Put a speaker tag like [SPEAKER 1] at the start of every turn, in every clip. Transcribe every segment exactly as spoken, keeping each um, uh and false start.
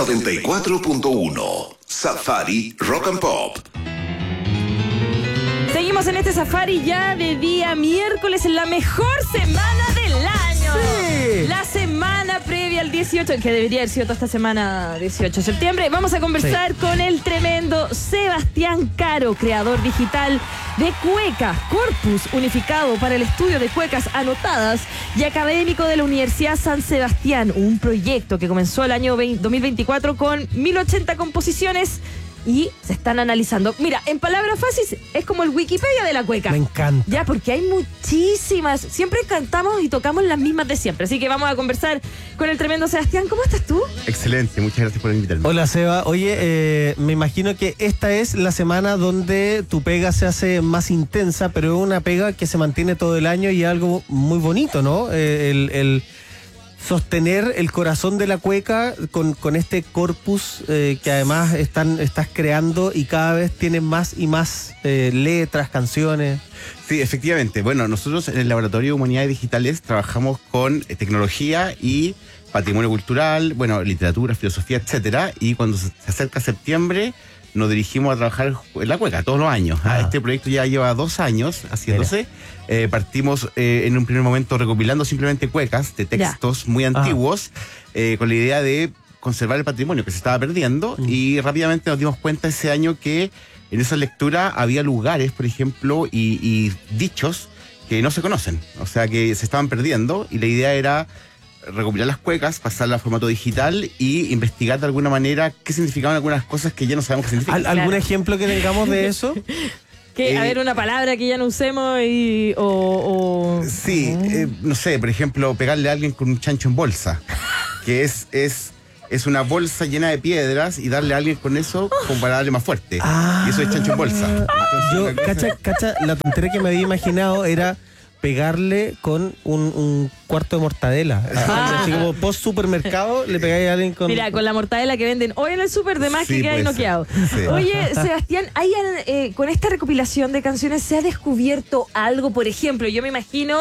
[SPEAKER 1] noventa y cuatro punto uno. Safari Rock and Pop.
[SPEAKER 2] Seguimos en este safari ya de día miércoles, en la mejor semana del año.
[SPEAKER 3] Sí.
[SPEAKER 2] La semana previa al dieciocho, que debería haber sido toda esta semana dieciocho de septiembre. Vamos a conversar sí. con el tremendo Sebastián Caro, creador digital de Cuecas, corpus unificado para el estudio de cuecas anotadas y académico de la Universidad San Sebastián. Un proyecto que comenzó el año dos mil veinticuatro con mil ochenta composiciones y se están analizando. Mira, en palabras fáciles, es como el Wikipedia de la cueca.
[SPEAKER 3] Me encanta.
[SPEAKER 2] Ya, porque hay muchísimas. Siempre cantamos y tocamos las mismas de siempre. Así que vamos a conversar con el tremendo Sebastián. ¿Cómo estás tú?
[SPEAKER 4] Excelente, muchas gracias por invitarme.
[SPEAKER 3] Hola, Seba. Oye, eh, me imagino que esta es la semana donde tu pega se hace más intensa, pero es una pega que se mantiene todo el año y es algo muy bonito, ¿no? Eh, el... el sostener el corazón de la cueca con, con este corpus eh, que además están, estás creando y cada vez tienen más y más eh, letras, canciones.
[SPEAKER 4] Sí, efectivamente. Bueno, nosotros en el Laboratorio de Humanidades Digitales trabajamos con eh, tecnología y patrimonio cultural, bueno, literatura, filosofía, etcétera. Y cuando se acerca septiembre nos dirigimos a trabajar en la cueca todos los años. Ah. Este proyecto ya lleva dos años haciéndose. Eh, partimos eh, en un primer momento recopilando simplemente cuecas de textos ya. muy antiguos, eh, con la idea de conservar el patrimonio que se estaba perdiendo. Mm. Y rápidamente nos dimos cuenta ese año que en esa lectura había lugares, por ejemplo, y, y dichos que no se conocen, o sea, que se estaban perdiendo. Y la idea era recopilar las cuecas, pasarlas a formato digital y investigar de alguna manera qué significaban algunas cosas que ya no sabemos qué significan.
[SPEAKER 3] ¿Algún
[SPEAKER 2] claro.
[SPEAKER 3] ejemplo que tengamos de eso?
[SPEAKER 2] Que, eh, a ver, una palabra que ya no usemos y... O, o...
[SPEAKER 4] Sí, eh, no sé, por ejemplo, pegarle a alguien con un chancho en bolsa, que es... es es una bolsa llena de piedras y darle a alguien con eso como para darle más fuerte. Ah, y eso es chancho en bolsa. Entonces,
[SPEAKER 3] yo, cacha, cacha, la tontería que me había imaginado era pegarle con un, un cuarto de mortadela. Ah. Así como post supermercado le pegáis a alguien con...
[SPEAKER 2] Mira, con la mortadela que venden hoy en el súper de más sí, que queda noqueado. Sí. Oye, Sebastián, ¿hay, eh, con esta recopilación de canciones se ha descubierto algo? Por ejemplo, yo me imagino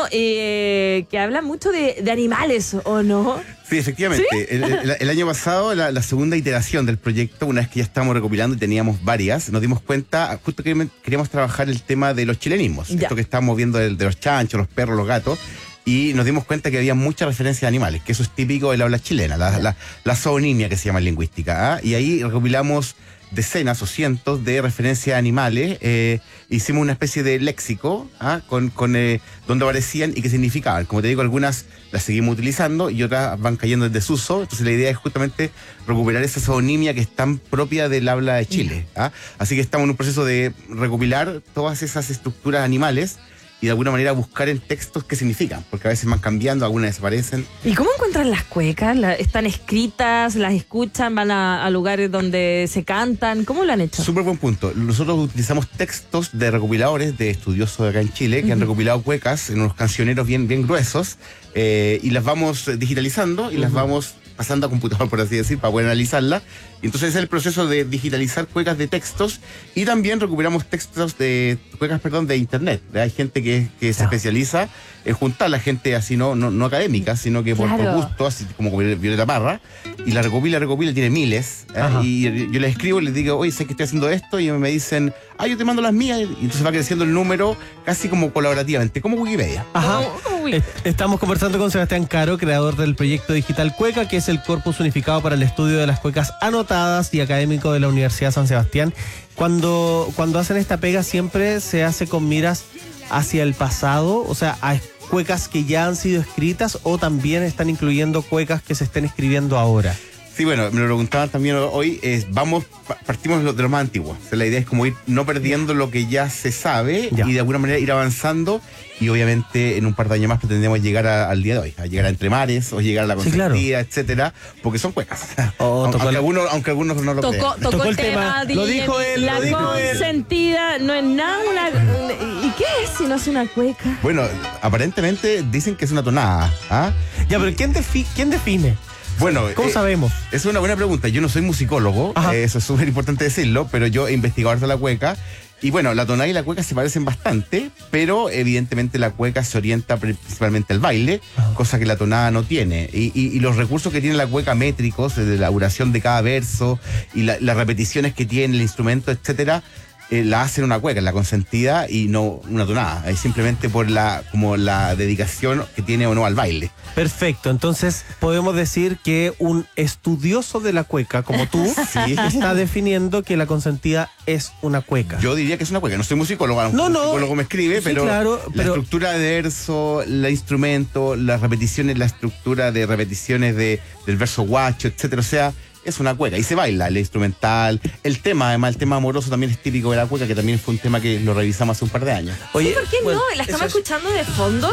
[SPEAKER 2] eh, que habla mucho de, de animales, ¿o no?
[SPEAKER 4] Sí, efectivamente. ¿Sí? El, el, el año pasado, la, la segunda iteración del proyecto, una vez que ya estábamos recopilando y teníamos varias, nos dimos cuenta, justo que queríamos trabajar el tema de los chilenismos. Ya. Esto que estábamos viendo de, de los chanchos, los perros, los gatos. Y nos dimos cuenta que había mucha referencia a animales, que eso es típico del habla chilena, la, la, la zoonimia que se llama en lingüística. ¿ah? Y ahí recopilamos decenas o cientos de referencias a animales. Eh, hicimos una especie de léxico ¿ah? con, con eh, donde aparecían y qué significaban. Como te digo, algunas las seguimos utilizando y otras van cayendo en desuso. Entonces la idea es justamente recuperar esa zoonimia que es tan propia del habla de Chile. ¿ah? Así que estamos en un proceso de recopilar todas esas estructuras animales y de alguna manera buscar en textos qué significan, porque a veces van cambiando, algunas desaparecen.
[SPEAKER 2] ¿Y cómo encuentran las cuecas? ¿Están escritas? ¿Las escuchan? ¿Van a, a lugares donde se cantan? ¿Cómo lo han hecho?
[SPEAKER 4] Súper buen punto. Nosotros utilizamos textos de recopiladores, de estudiosos de acá en Chile, que uh-huh. han recopilado cuecas en unos cancioneros bien, bien gruesos, eh, y las vamos digitalizando y uh-huh. las vamos pasando a computador, por así decir, para poder analizarla. Y entonces es el proceso de digitalizar cuecas de textos y también recuperamos textos de cuecas, perdón, de internet. Hay gente que, que se especializa en juntar la gente así no, no, no académica, sino que por, claro. por gusto, así como Violeta Parra, y la recopila, recopila, tiene miles. ¿eh? Y yo les escribo y les digo, oye, sé que estoy haciendo esto, y me dicen, ah, yo te mando las mías, y entonces va creciendo el número casi como colaborativamente, como Wikipedia.
[SPEAKER 3] Ajá. Estamos conversando con Sebastián Caro, creador del proyecto digital Cueca, que es el corpus unificado para el estudio de las cuecas anotadas y académico de la Universidad San Sebastián. Cuando, cuando hacen esta pega siempre se hace con miras hacia el pasado, o sea, a cuecas que ya han sido escritas, o también están incluyendo cuecas que se estén escribiendo ahora.
[SPEAKER 4] Sí, bueno, me lo preguntaban también hoy, es, vamos, partimos de lo, de lo más antiguo. O sea, la idea es como ir no perdiendo lo que ya se sabe ya. y de alguna manera ir avanzando, y obviamente en un par de años más pretendemos llegar a, al día de hoy, a llegar a Entre Mares o llegar a La Consentida, sí, claro. etcétera, porque son cuecas. Oh, aunque, el... algunos, aunque algunos no lo
[SPEAKER 2] tocó,
[SPEAKER 4] crean.
[SPEAKER 2] Tocó, tocó el tema, tema
[SPEAKER 3] lo dijo él,
[SPEAKER 2] La
[SPEAKER 3] lo dijo
[SPEAKER 2] Consentida él. No es nada una... ¿Y qué es si no es una cueca?
[SPEAKER 4] Bueno, aparentemente dicen que es una tonada. ¿ah?
[SPEAKER 3] Ya, pero ¿quién, defi- ¿quién define?
[SPEAKER 4] Bueno,
[SPEAKER 3] ¿Cómo
[SPEAKER 4] eh,
[SPEAKER 3] sabemos?
[SPEAKER 4] es una buena pregunta. Yo no soy musicólogo, eh, eso es súper importante decirlo, pero yo he investigado harto la cueca. Y bueno, la tonada y la cueca se parecen bastante, pero evidentemente la cueca se orienta principalmente al baile,
[SPEAKER 3] Ajá.
[SPEAKER 4] cosa que la tonada no tiene. Y, y, y los recursos que tiene la cueca métricos, de la duración de cada verso y la, las repeticiones que tiene el instrumento, etcétera, eh, la hacen una cueca, la consentida y no una tonada. Es simplemente por la como la dedicación que tiene o no al baile.
[SPEAKER 3] Perfecto, entonces podemos decir que un estudioso de la cueca como tú
[SPEAKER 4] Sí.
[SPEAKER 3] está definiendo que la consentida es una cueca.
[SPEAKER 4] Yo diría que es una cueca, no soy musicólogo, a lo
[SPEAKER 3] No,
[SPEAKER 4] mejor un
[SPEAKER 3] no.
[SPEAKER 4] musicólogo me escribe,
[SPEAKER 3] Sí,
[SPEAKER 4] pero,
[SPEAKER 3] claro,
[SPEAKER 4] la
[SPEAKER 3] pero-
[SPEAKER 4] estructura de verso, el instrumento, las repeticiones, la estructura de repeticiones de, del verso guacho, etcétera, o sea, es una cueca y se baila, el instrumental, el tema, además el tema amoroso también es típico de la cueca, que también fue un tema que lo revisamos hace un par de años.
[SPEAKER 3] Oye,
[SPEAKER 2] Sí, ¿por qué
[SPEAKER 3] bueno,
[SPEAKER 2] no? ¿La estamos
[SPEAKER 3] eso es-
[SPEAKER 2] escuchando de fondo?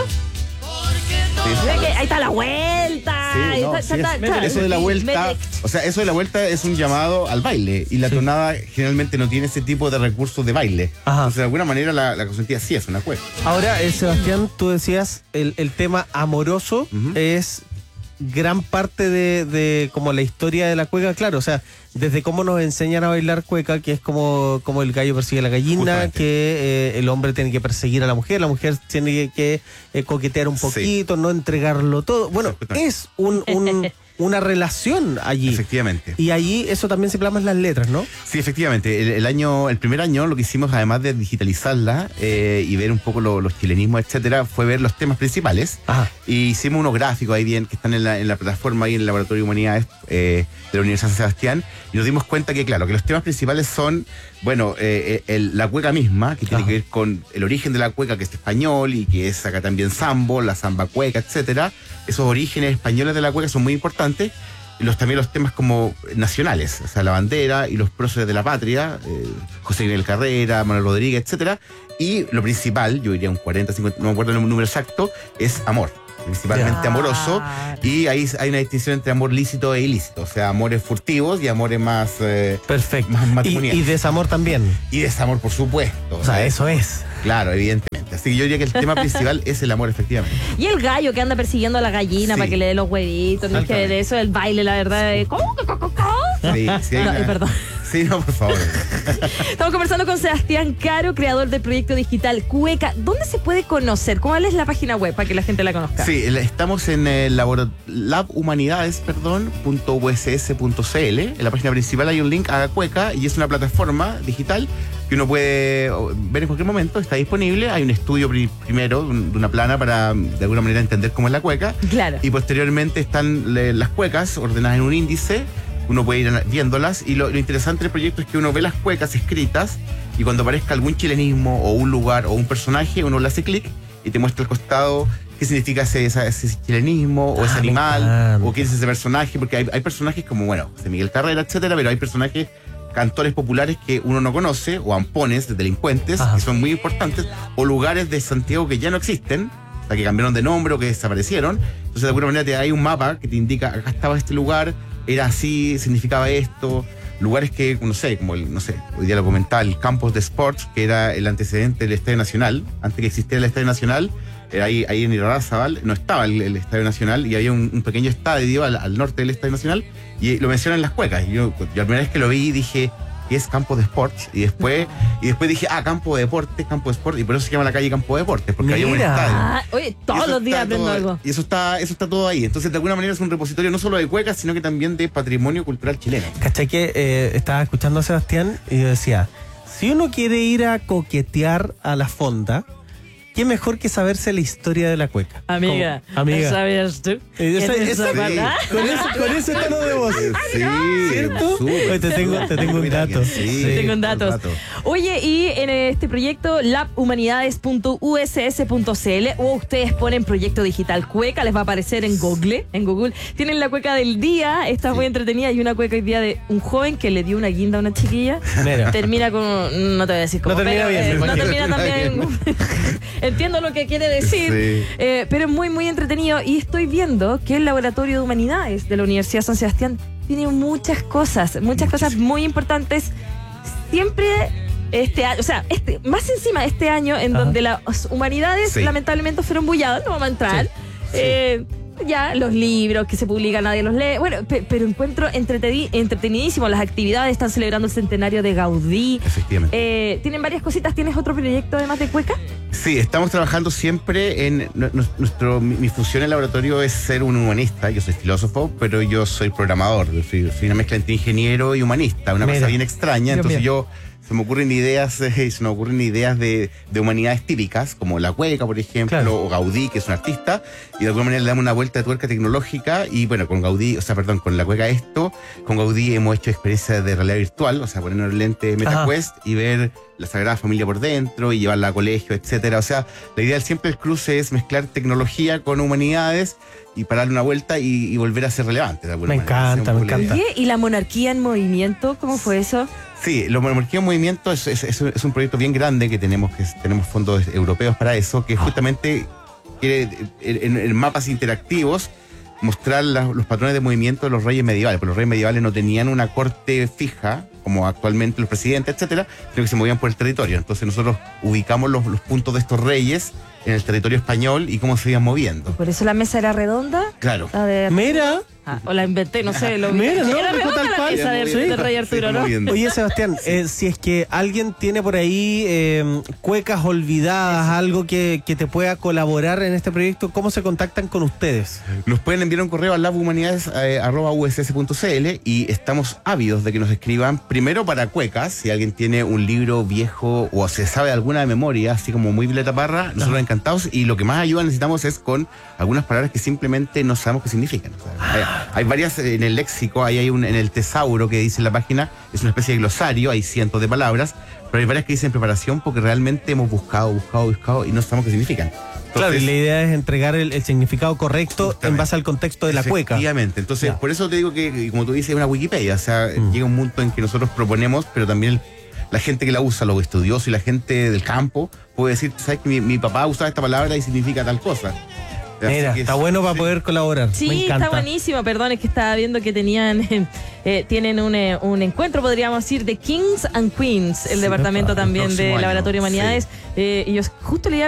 [SPEAKER 4] Sí.
[SPEAKER 2] Ve que ahí está la vuelta.
[SPEAKER 4] Sí,
[SPEAKER 2] ahí
[SPEAKER 4] no,
[SPEAKER 2] está-
[SPEAKER 4] sí,
[SPEAKER 2] está-
[SPEAKER 4] es-
[SPEAKER 2] está-
[SPEAKER 4] eso de la vuelta,
[SPEAKER 2] Métric.
[SPEAKER 4] o sea, eso de la vuelta es un llamado al baile y la
[SPEAKER 3] Sí.
[SPEAKER 4] tonada generalmente no tiene ese tipo de recursos de baile.
[SPEAKER 3] Ajá.
[SPEAKER 4] Entonces, de alguna manera la, la consentida sí es una cueca.
[SPEAKER 3] Ahora, eh, Sebastián, tú decías, el, el tema amoroso
[SPEAKER 4] Ujú.
[SPEAKER 3] es gran parte de, de como la historia de la cueca, claro, o sea, desde cómo nos enseñan a bailar cueca, que es como, como el gallo persigue a la gallina,
[SPEAKER 4] Justamente.
[SPEAKER 3] que eh, el hombre tiene que perseguir a la mujer, la mujer tiene que, que, eh, coquetear un
[SPEAKER 4] Sí.
[SPEAKER 3] poquito, no entregarlo todo. Bueno,
[SPEAKER 4] Exactamente.
[SPEAKER 3] es un, un- una relación allí.
[SPEAKER 4] Efectivamente.
[SPEAKER 3] Y allí eso también se plasma en las letras, ¿no?
[SPEAKER 4] Sí, efectivamente. El, el año, el primer año lo que hicimos, además de digitalizarla eh, y ver un poco lo- los chilenismos, etcétera, fue ver los temas principales.
[SPEAKER 3] Ajá.
[SPEAKER 4] Y hicimos unos gráficos ahí bien que están en la, en la plataforma ahí en el Laboratorio de Humanidades eh, de la Universidad de San Sebastián. Y nos dimos cuenta que, claro, que los temas principales son, bueno, eh, eh, el- la cueca misma, que tiene
[SPEAKER 3] Ajá.
[SPEAKER 4] que ver con el origen de la cueca, que es español y que es acá también sambo, la samba cueca, etcétera. Esos orígenes españoles de la cueca son muy importantes. Y los, también los temas como nacionales, o sea, la bandera y los próceres de la patria, eh, José Miguel Carrera, Manuel Rodríguez, etcétera. Y lo principal, yo diría un cuarenta, cincuenta, no me acuerdo el número exacto, es amor, principalmente
[SPEAKER 2] Ya.
[SPEAKER 4] amoroso. Y ahí hay una distinción entre amor lícito e ilícito, o sea, amores furtivos y amores más... eh,
[SPEAKER 3] Perfecto.
[SPEAKER 4] Más
[SPEAKER 3] Y,
[SPEAKER 4] matrimonial.
[SPEAKER 3] y desamor también.
[SPEAKER 4] y desamor, por supuesto.
[SPEAKER 3] O sea, eso es.
[SPEAKER 4] Claro, evidentemente. Así que yo diría que el tema principal es el amor, efectivamente.
[SPEAKER 2] Y el gallo que anda persiguiendo a la gallina
[SPEAKER 4] Sí.
[SPEAKER 2] para que le dé los huevitos. No es que de eso el baile, la verdad. Es... ¿Cómo? ¿Cómo? ¿Cómo?
[SPEAKER 4] Sí, sí, hay
[SPEAKER 2] No,
[SPEAKER 4] una-
[SPEAKER 2] eh, perdón.
[SPEAKER 4] Sí, no, por favor.
[SPEAKER 2] Estamos conversando con Sebastián Caro, creador del proyecto digital Cueca. ¿Dónde se puede conocer? ¿Cuál es la página web para que la gente la conozca?
[SPEAKER 4] Sí, el- estamos en el labora- labhumanidades, perdón, punto u s s punto c l. En la página principal hay un link a Cueca y es una plataforma digital que uno puede ver en cualquier momento, está disponible. Hay un estudio pri- primero, un- de una plana para de alguna manera entender cómo es la cueca.
[SPEAKER 2] Claro.
[SPEAKER 4] Y posteriormente están le- las cuecas ordenadas en un índice. Uno puede ir ana- viéndolas y lo, lo interesante del proyecto es que uno ve las cuecas escritas y cuando aparezca algún chilenismo o un lugar o un personaje, uno le hace clic y te muestra al costado qué significa ese, esa- ese chilenismo o
[SPEAKER 3] Ah,
[SPEAKER 4] ese
[SPEAKER 3] me
[SPEAKER 4] animal
[SPEAKER 3] encanta.
[SPEAKER 4] o quién es ese personaje, porque hay, hay personajes como, bueno, José Miguel Carrera, etcétera, pero hay personajes, cantores populares que uno no conoce o ampones de delincuentes
[SPEAKER 3] Ajá.
[SPEAKER 4] que son muy importantes o lugares de Santiago que ya no existen, o sea, que cambiaron de nombre o que desaparecieron. Entonces, de alguna manera, te hay un mapa que te indica, acá estaba este lugar, era así, significaba esto. Lugares que, no sé, como el, no sé, hoy día lo comentaba, el Campos de Sports, que era el antecedente del Estadio Nacional. Antes que existiera el Estadio Nacional, era ahí, ahí en Irarrázaval, no estaba el, el Estadio Nacional y había un, un pequeño estadio al, al norte del Estadio Nacional y lo mencionan en las cuecas. Y yo, yo la primera vez que lo vi dije, ¿qué es Campo de Sports? Y después, y después dije, ah, Campo de Deportes, Campo de Sport, y por eso se llama la calle Campo de Deportes, porque había un
[SPEAKER 3] Mira.
[SPEAKER 4] estadio.
[SPEAKER 2] Ah, oye,
[SPEAKER 4] Y
[SPEAKER 2] todos
[SPEAKER 4] eso
[SPEAKER 2] los días
[SPEAKER 4] está
[SPEAKER 2] aprendo
[SPEAKER 4] todo-
[SPEAKER 2] algo.
[SPEAKER 4] Y eso está, eso está todo ahí. Entonces, de alguna manera es un repositorio no solo de cuecas, sino que también de patrimonio cultural chileno.
[SPEAKER 3] ¿Cachai que eh, estaba escuchando a Sebastián y yo decía, si uno quiere ir a coquetear a la fonda, qué mejor que saberse la historia de la cueca?
[SPEAKER 2] Amiga,
[SPEAKER 3] Como- amiga.
[SPEAKER 2] ¿sabías tú?
[SPEAKER 3] Eh, esa-
[SPEAKER 2] ¿Quién es
[SPEAKER 3] esa-
[SPEAKER 2] esa pata?
[SPEAKER 3] Con ese, con ese tono de voz.
[SPEAKER 4] Sí,
[SPEAKER 3] ¿Cierto?
[SPEAKER 4] súper.
[SPEAKER 3] Oye, te tengo- te tengo un
[SPEAKER 4] Mira
[SPEAKER 3] dato.
[SPEAKER 4] que Sí,
[SPEAKER 3] Sí.
[SPEAKER 2] Tengo un
[SPEAKER 4] todo el
[SPEAKER 2] datos.
[SPEAKER 4] rato.
[SPEAKER 2] Oye, y en este proyecto labhumanidades punto u s s punto c l o ustedes ponen proyecto digital Cueca, les va a aparecer en Google, en Google. Tienen la cueca del día, está
[SPEAKER 4] Sí.
[SPEAKER 2] muy entretenida, y una cueca hoy día de un joven que le dio una guinda a una chiquilla.
[SPEAKER 3] Mira.
[SPEAKER 2] Termina con, no te voy a decir cómo,
[SPEAKER 3] No termina
[SPEAKER 2] pero,
[SPEAKER 3] bien,
[SPEAKER 2] eh,
[SPEAKER 3] me
[SPEAKER 2] no
[SPEAKER 3] imagino.
[SPEAKER 2] termina también. Entiendo lo que quiere decir,
[SPEAKER 4] Sí.
[SPEAKER 2] eh, pero es muy, muy entretenido. Y estoy viendo que el Laboratorio de Humanidades de la Universidad de San Sebastián tiene muchas cosas, muchas cosas muy importantes. Siempre este año, o sea, este, más encima este año en
[SPEAKER 3] Ajá.
[SPEAKER 2] donde las humanidades
[SPEAKER 4] Sí.
[SPEAKER 2] lamentablemente fueron bulladas, no vamos a entrar.
[SPEAKER 3] Sí.
[SPEAKER 2] Eh, Ya, los libros que se publican, nadie los lee. Bueno, pe- pero encuentro entreteni- entretenidísimo las actividades. Están celebrando el centenario de Gaudí.
[SPEAKER 4] Efectivamente.
[SPEAKER 2] Eh, Tienen varias cositas. ¿Tienes otro proyecto además de Cueca?
[SPEAKER 4] Sí, estamos trabajando siempre en nu- nu- nuestro mi, mi función en el laboratorio es ser un humanista. Yo soy filósofo, pero yo soy programador. Yo soy, soy una mezcla entre ingeniero y humanista, una
[SPEAKER 3] Mira.
[SPEAKER 4] cosa bien extraña.
[SPEAKER 3] Dios
[SPEAKER 4] Entonces
[SPEAKER 3] mío.
[SPEAKER 4] yo se me ocurren ideas, eh, se me ocurren ideas de, de humanidades típicas, como la Cueca, por ejemplo,
[SPEAKER 3] Claro.
[SPEAKER 4] o Gaudí, que es un artista, y de alguna manera le damos una vuelta de tuerca tecnológica. Y bueno, con Gaudí, o sea, perdón, con la Cueca esto, con Gaudí hemos hecho experiencias de realidad virtual, o sea, ponernos el lente MetaQuest y ver la Sagrada Familia por dentro y llevarla a colegio, etcétera. O sea, la idea siempre del cruce es mezclar tecnología con humanidades y para darle una vuelta y, y volver a ser relevante de alguna
[SPEAKER 3] Me
[SPEAKER 4] manera.
[SPEAKER 3] encanta,
[SPEAKER 4] Esa es un
[SPEAKER 3] me
[SPEAKER 4] poco la idea.
[SPEAKER 3] encanta.
[SPEAKER 2] Oye, ¿y la monarquía en movimiento? ¿Cómo fue eso?
[SPEAKER 4] Sí, la monarquía en movimiento es, es, es un- es un proyecto bien grande que tenemos, que es- tenemos fondos europeos para eso, que justamente quiere en, en mapas interactivos mostrar la- los patrones de movimiento de los reyes medievales, porque los reyes medievales no tenían una corte fija, como actualmente los presidentes, etcétera, sino que se movían por el territorio. Entonces nosotros ubicamos los, los puntos de estos reyes en el territorio español y cómo se iban moviendo.
[SPEAKER 2] Por eso la mesa era redonda.
[SPEAKER 4] Claro.
[SPEAKER 2] La de...
[SPEAKER 3] Mira,
[SPEAKER 2] Ah, o la inventé, no sé. Lo
[SPEAKER 3] Mira, no,
[SPEAKER 2] era
[SPEAKER 3] dijo
[SPEAKER 2] redonda
[SPEAKER 3] tal
[SPEAKER 2] la
[SPEAKER 3] cual.
[SPEAKER 2] mesa del,
[SPEAKER 3] Sí.
[SPEAKER 2] del rey Arturo,
[SPEAKER 4] Se
[SPEAKER 2] ¿no?
[SPEAKER 4] moviendo.
[SPEAKER 3] oye Sebastián, eh, si es que alguien tiene por ahí eh, cuecas olvidadas, algo que, que te pueda colaborar en este proyecto, ¿cómo se contactan con ustedes?
[SPEAKER 4] Nos pueden enviar un correo a labhumanidades arroba u s s punto c l y estamos ávidos de que nos escriban primero para cuecas, si alguien tiene un libro viejo o se sabe alguna de memoria, así como muy Violeta Parra, nosotros encantados, y lo que más ayuda necesitamos es con algunas palabras que simplemente no sabemos qué significan. O sea, hay, hay varias eh, en el léxico, ahí hay un en el tesauro que dice en la página, es una especie de glosario, hay cientos de palabras, pero hay varias que dicen preparación porque realmente hemos buscado, buscado, buscado y no sabemos qué significan.
[SPEAKER 3] Claro, y
[SPEAKER 4] Entonces,
[SPEAKER 3] la idea es entregar el, el significado correcto
[SPEAKER 4] Justamente.
[SPEAKER 3] en base al contexto de la cueca.
[SPEAKER 4] Efectivamente. Entonces,
[SPEAKER 3] Ya.
[SPEAKER 4] por eso te digo que, como tú dices, es una Wikipedia. O sea, llega un punto en que nosotros proponemos, pero también el- la gente que la usa, los estudiosos y la gente del campo, puede decir, ¿sabes que mi, mi papá usaba esta palabra y significa tal cosa? Así
[SPEAKER 3] Mira,
[SPEAKER 4] que
[SPEAKER 3] está
[SPEAKER 4] es-
[SPEAKER 3] bueno para
[SPEAKER 4] sí.
[SPEAKER 3] poder colaborar. Me
[SPEAKER 2] Sí,
[SPEAKER 3] encanta.
[SPEAKER 2] está buenísimo. Perdón, es que estaba viendo que tenían eh, tienen un, eh, un encuentro, podríamos decir, de Kings and Queens, el
[SPEAKER 4] Sí,
[SPEAKER 2] departamento
[SPEAKER 4] para el
[SPEAKER 2] también
[SPEAKER 4] próximo
[SPEAKER 2] de
[SPEAKER 4] año,
[SPEAKER 2] Laboratorio de Humanidades.
[SPEAKER 4] sí.
[SPEAKER 2] Eh, y yo justo le iba